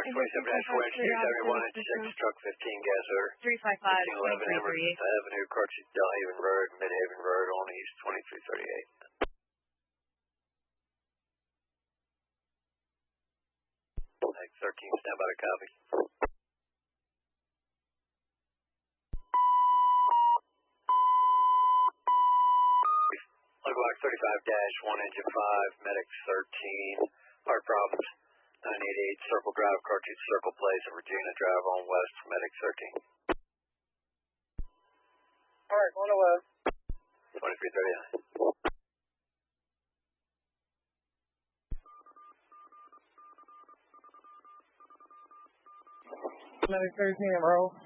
27-4 engineers, everyone at 6, truck 15, gas order. 355, 11 Emerald Avenue, Cartridge, Delhaven Road, Midhaven Road, on East 2338. Next 13, stand by to copy. Logbox 35-1, engine 5, medic 13, heart problems, 988 Circle Drive, Cartridge Circle Place, Regina Drive on West, medic 13. Alright, on the way. 2339. Medic 13, roll.